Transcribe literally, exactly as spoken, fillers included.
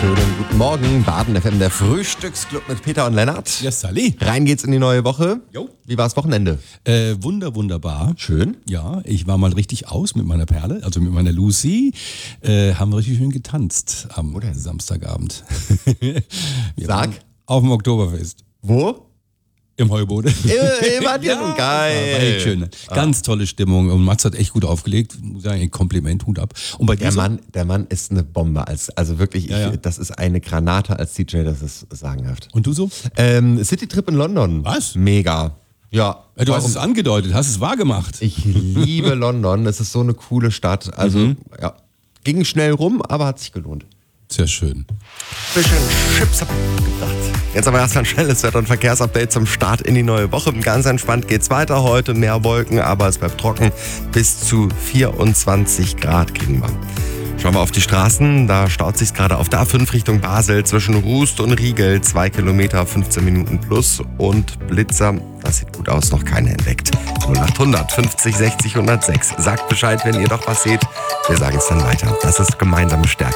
Schönen guten Morgen, Baden F M, der Frühstücksclub mit Peter und Lennart. Ja, Sally. Rein geht's in die neue Woche. Jo. Wie war's Wochenende? Äh, wunder, wunderbar. Schön. Ja, ich war mal richtig aus mit meiner Perle, also mit meiner Lucy. Äh, haben wir richtig schön getanzt am Samstagabend. Wir Sag. waren Auf dem Oktoberfest. Wo? Im Heubode. Immer dir nun geil. War echt schön. Ganz tolle Stimmung und Mats hat echt gut aufgelegt. Muss sagen, ein Kompliment, Hut ab. Und bei dir Der so? Mann, der Mann ist eine Bombe. Als, also wirklich, Ja, ja. Ich, das ist eine Granate als D J, das ist sagenhaft. Und du so? Ähm, Citytrip in London. Was? Mega. Ja. Ja, du hast Warum? es angedeutet, hast es wahrgemacht. Ich liebe London. Es ist so eine coole Stadt. Also, Mhm. ja. Ging schnell rum, aber hat sich gelohnt. Sehr schön. Bisschen Chips hab ich gedacht. Jetzt aber erst ein schnelles Wetter- und Verkehrsupdate zum Start in die neue Woche. Ganz entspannt geht's weiter heute. Mehr Wolken, aber es bleibt trocken. Bis zu vierundzwanzig Grad kriegen wir. Schauen wir auf die Straßen. Da staut sich's gerade auf der A fünf Richtung Basel zwischen Rust und Riegel. Zwei Kilometer, fünfzehn Minuten plus. Und Blitzer, das sieht gut aus, noch keine entdeckt. null acht hundert fünfzig sechzig hundertsechs. Sagt Bescheid, wenn ihr doch was seht. Wir sagen es dann weiter. Das ist gemeinsame Stärke.